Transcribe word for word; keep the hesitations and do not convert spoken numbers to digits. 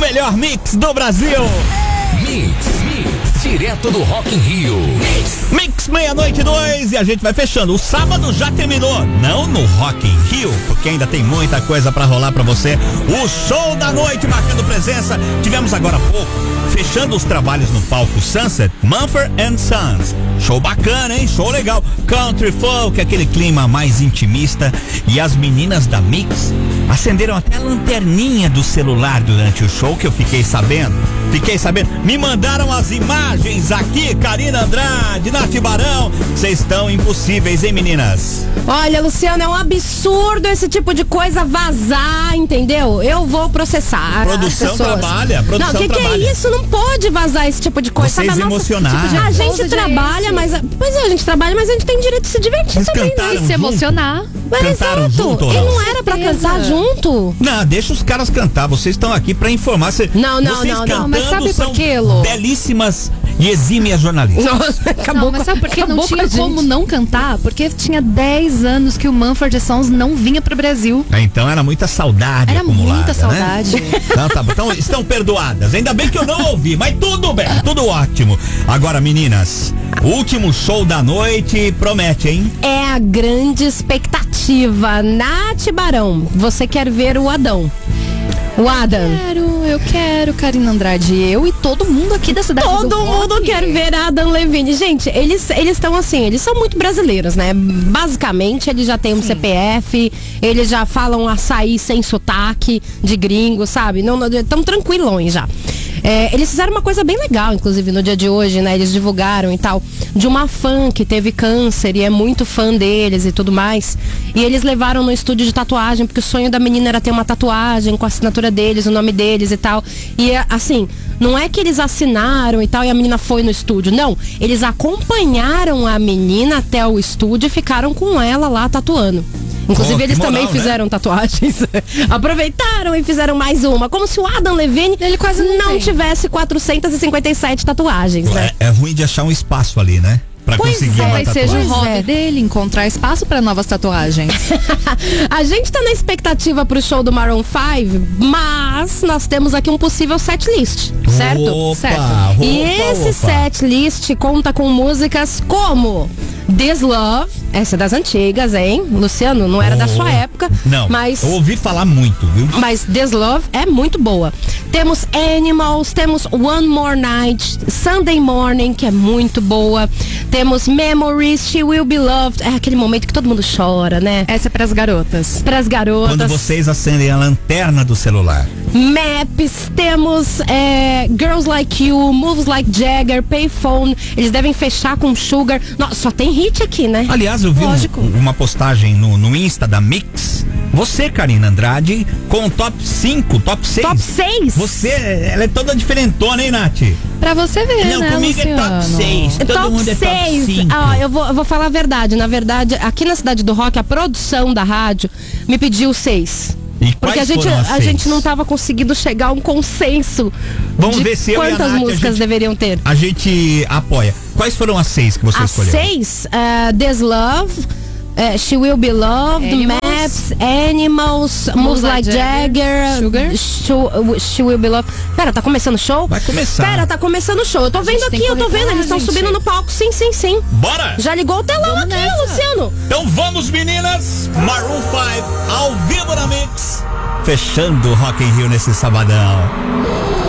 melhor mix do Brasil. Mix, mix, direto do Rock in Rio. Mix, mix meia-noite dois, e a gente vai fechando. O sábado já terminou, não no Rock in Rio, porque ainda tem muita coisa pra rolar pra você. O show da noite marcando presença. Tivemos agora há pouco, fechando os trabalhos no palco Sunset, Mumford and Sons. Show bacana, hein? Show legal. Country folk, aquele clima mais intimista. E as meninas da Mix acenderam até a lanterninha do celular durante o show, que eu fiquei sabendo. Fiquei sabendo. Me mandaram as imagens aqui, Karina Andrade, Nath Barão. Vocês estão impossíveis, hein, meninas? Olha, Luciano, é um absurdo esse tipo de coisa vazar, entendeu? Eu vou processar. Produção as pessoas. trabalha, produção Não, o que, que é isso? Não pode vazar esse tipo de coisa. Vocês Sabe, a nossa- emocionaram. tipo de- a gente Coisa de trabalha, esse. mas. Pois é, a gente trabalha, mas a gente tem direito de se divertir Vocês também, cantaram né? E se junto? emocionar. Mas Cantaram exato. junto ou E não? não era pra Certeza. cantar junto? Não, deixa os caras cantar. Vocês estão aqui pra informar. Cê, Não, não, vocês não, não. cantando Mas sabe por são quê, Lô? belíssimas e exímias jornalistas. Nossa, acabou Não, mas sabe por que acabou não com tinha a gente. como não cantar? Porque tinha dez anos que o Mumford and Sons não vinha pro Brasil. Então era muita saudade Era acumulada, muita né? saudade. Então, tá bom. Então estão perdoadas. Ainda bem que eu não ouvi, mas tudo bem, tudo ótimo. Agora, meninas, último show da noite promete, hein? É a grande expectativa. Nath Barão, você quer ver o Adão? O Adam. Quero, eu quero, Karina Andrade. Eu e todo mundo aqui da cidade do Todo mundo rock. quer ver Adam Levine. Gente, eles eles estão assim, eles são muito brasileiros, né? Basicamente, eles já têm um C P F, eles já falam açaí sem sotaque de gringo, sabe? Não, estão tranquilões já. É, eles fizeram uma coisa bem legal, inclusive, no dia de hoje, né? Eles divulgaram e tal, de uma fã que teve câncer e é muito fã deles e tudo mais. E eles levaram no estúdio de tatuagem, porque o sonho da menina era ter uma tatuagem com a assinatura deles, o nome deles e tal. E assim, não é que eles assinaram e tal e a menina foi no estúdio, não. Eles acompanharam a menina até o estúdio e ficaram com ela lá tatuando. Inclusive, Pô, que eles moral, também né? fizeram tatuagens. Aproveitaram e fizeram mais uma. Como se o Adam Levine Ele quase não não tem. tivesse quatrocentas e cinquenta e sete tatuagens, né? É, é ruim de achar um espaço ali, né? Pra Pois conseguir é, uma Talvez seja o tatuagem. Pois hobby é. dele, encontrar espaço para novas tatuagens. A gente tá na expectativa pro show do Maroon cinco, mas nós temos aqui um possível setlist, certo? Opa, Certo. opa, E esse opa. setlist conta com músicas como This Love, essa é das antigas, hein? Luciano, não era da Oh, sua época. Não, mas... eu ouvi falar muito, viu? Mas This Love é muito boa. Temos Animals, temos One More Night, Sunday Morning, que é muito boa. Temos Memories, She Will Be Loved. É aquele momento que todo mundo chora, né? Essa é pras garotas. Pras garotas. Quando vocês acendem a lanterna do celular. Maps, temos é, Girls Like You, Moves Like Jagger, Payphone. Eles devem fechar com Sugar. Nossa, só tem hit aqui, né? Aliás, eu vi um- Lógico. uma postagem no, no Insta da Mix. Você, Karina Andrade, com o top cinco, top seis. Top seis. Você, ela é toda diferentona, hein, Nath? Pra você ver, Não, né, comigo Luciano? é top seis. Todo top mundo é top seis. cinco. Ah, eu vou, eu vou falar a verdade. Na verdade, aqui na Cidade do Rock, a produção da rádio me pediu seis. E Porque quais a gente, foram as a seis? gente não tava conseguindo chegar a um consenso Vamos de ver se eu e a quantas Nath, a músicas gente- deveriam ter. A gente apoia. Quais foram as seis que você As escolheu? seis, uh, This Love, uh, She Will Be Loved, Animals. Maps, Animals, Moves Like Jagger, Sugar. She, She Will Be Loved. Pera, tá começando o show? Vai começar. Pera, tá começando o show. Eu tô vendo gente tem aqui, que eu tô correr vendo. pra lá, Eles estão gente. subindo no palco. Sim, sim, sim. Bora! Já ligou o telão Vamos aqui, nessa. Luciano. Então vamos, meninas! Maroon cinco, ao vivo na Mix. Fechando o Rock in Rio nesse sabadão.